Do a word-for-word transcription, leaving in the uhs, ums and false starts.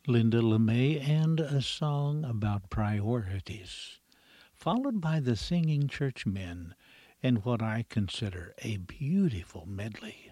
Linda LeMay and a song about priorities, followed by the Singing Churchmen and what I consider a beautiful medley.